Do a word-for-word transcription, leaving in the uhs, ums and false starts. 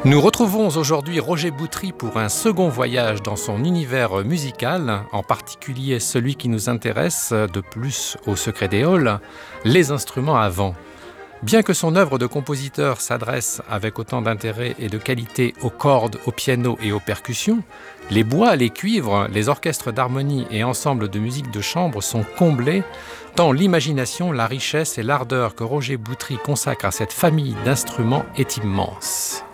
Nous retrouvons aujourd'hui Roger Boutry pour un second voyage dans son univers musical, en particulier celui qui nous intéresse de plus au secret des halls, les instruments à vent. Bien que son œuvre de compositeur s'adresse avec autant d'intérêt et de qualité aux cordes, au piano et aux percussions, les bois, les cuivres, les orchestres d'harmonie et ensembles de musique de chambre sont comblés, tant l'imagination, la richesse et l'ardeur que Roger Boutry consacre à cette famille d'instruments est immense.